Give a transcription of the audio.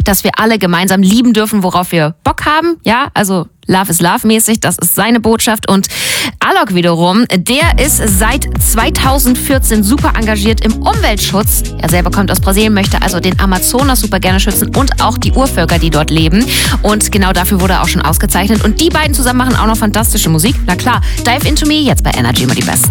dass wir alle gemeinsam lieben dürfen, worauf wir Bock haben. Ja, also Love is Love mäßig, das ist seine Botschaft. Und Alok wiederum, der ist seit 2014 super engagiert im Umweltschutz. Er selber kommt aus Brasilien, möchte also den Amazonas super gerne schützen und auch die Urvölker, die dort leben. Und genau dafür wurde er auch schon ausgezeichnet. Und die beiden zusammen machen auch noch fantastische Musik. Na klar, Dive Into Me, jetzt bei Energy immer die Besten.